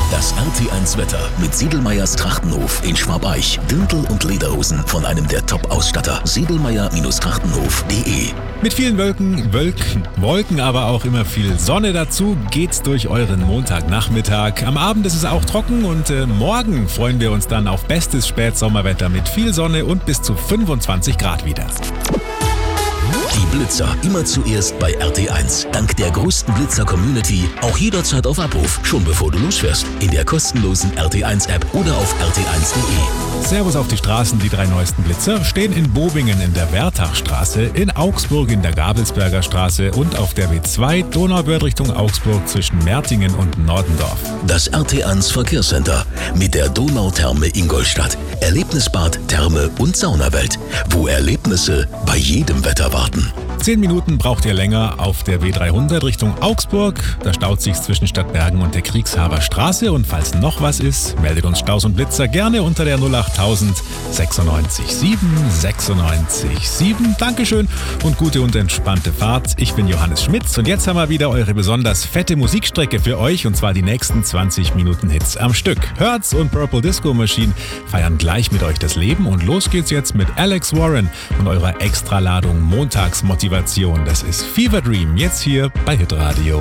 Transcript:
Das RT1 Wetter mit Sedlmayrs Trachtenhof in Schwabeich. Dirndl und Lederhosen von einem der Top-Ausstatter. Sedlmayer-Trachtenhof.de. Mit vielen Wolken, aber auch immer viel Sonne dazu geht's durch euren Montagnachmittag. Am Abend ist es auch trocken und morgen freuen wir uns dann auf bestes Spätsommerwetter mit viel Sonne und bis zu 25 Grad wieder. Die Blitzer immer zuerst bei RT1. Dank der größten Blitzer-Community auch jederzeit auf Abruf, schon bevor du losfährst. In der kostenlosen RT1-App oder auf rt1.de. Servus auf die Straßen. Die 3 neuesten Blitzer stehen in Bobingen in der Wertachstraße, in Augsburg in der Gabelsberger Straße und auf der W2 Donauwörth Richtung Augsburg zwischen Mertingen und Nordendorf. Das RT1 Verkehrscenter mit der Donautherme Ingolstadt. Erlebnisbad, Therme und Saunawelt, wo Erlebnisse bei jedem Wetter warten. 10 Minuten braucht ihr länger auf der W300 Richtung Augsburg. Da staut sich's zwischen Stadtbergen und der Kriegshaber Straße. Und falls noch was ist, meldet uns Staus und Blitzer gerne unter der 08000 96 7 96 7. Dankeschön und gute und entspannte Fahrt. Ich bin Johannes Schmitz und jetzt haben wir wieder eure besonders fette Musikstrecke für euch und zwar die nächsten 20 Minuten Hits am Stück. Hertz und Purple Disco Machine feiern gleich mit euch das Leben und los geht's jetzt mit Alex Warren und eurer Extraladung Montagsmotivation. Das ist Fever Dream, jetzt hier bei Hitradio.